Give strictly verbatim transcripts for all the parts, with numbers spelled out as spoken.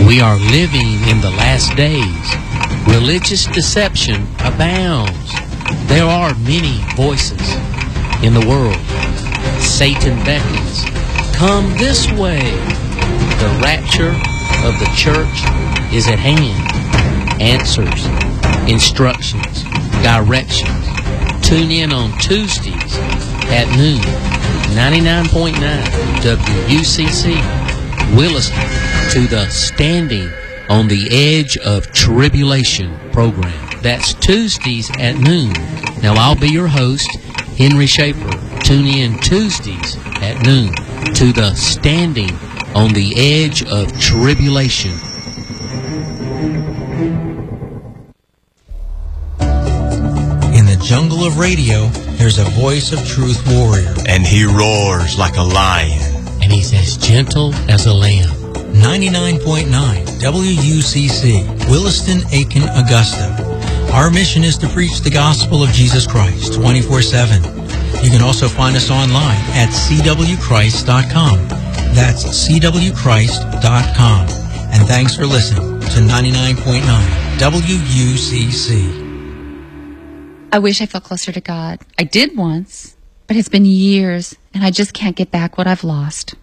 We are living in the last days. Religious deception abounds. There are many voices in the world. Satan beckons, come this way. The rapture of the church is at hand. Answers, instructions, directions. Tune in on Tuesdays at noon, ninety-nine point nine W U C C, Williston, to the Standing on the Edge of Tribulation program. That's Tuesdays at noon. Now, I'll be your host, Henry Schaefer. Tune in Tuesdays at noon to the Standing on the Edge of Tribulation. In the jungle of radio, there's a voice of truth warrior. And he roars like a lion. And he's as gentle as a lamb. ninety-nine point nine W U C C, Williston, Aiken, Augusta. Our mission is to preach the gospel of Jesus Christ twenty-four seven. You can also find us online at c w christ dot com. That's c w christ dot com. And thanks for listening to ninety-nine point nine W U C C. I wish I felt closer to God. I did once, but it's been years, and I just can't get back what I've lost.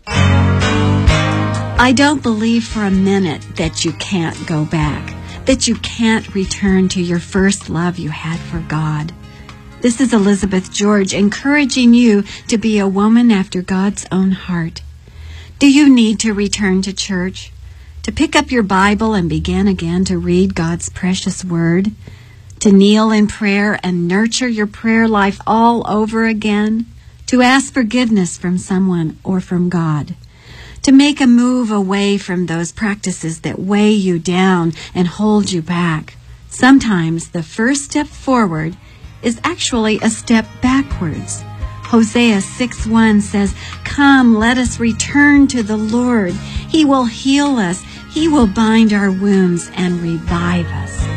I don't believe for a minute that you can't go back, that you can't return to your first love you had for God. This is Elizabeth George encouraging you to be a woman after God's own heart. Do you need to return to church? To pick up your Bible and begin again to read God's precious word? To kneel in prayer and nurture your prayer life all over again? To ask forgiveness from someone or from God? To make a move away from those practices that weigh you down and hold you back? Sometimes the first step forward is actually a step backwards. Hosea six one says, "Come, let us return to the Lord. He will heal us. He will bind our wounds and revive us."